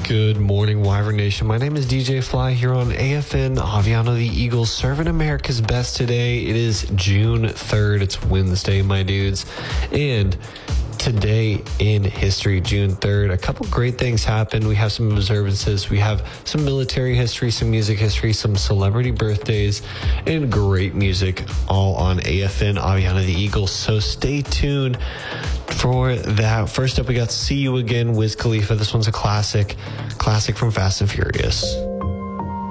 Good morning, Wyvern Nation. My name is DJ Fly here on AFN Aviano the Eagles, serving America's best today. It is June 3rd. It's Wednesday, my dudes. And today in history, June 3rd, a couple great things happened. We have some observances. We have some military history, some music history, some celebrity birthdays, and great music all on AFN Aviano the Eagles. So stay tuned for that. First up, we got See You Again, Wiz Khalifa. This one's a classic from Fast and Furious.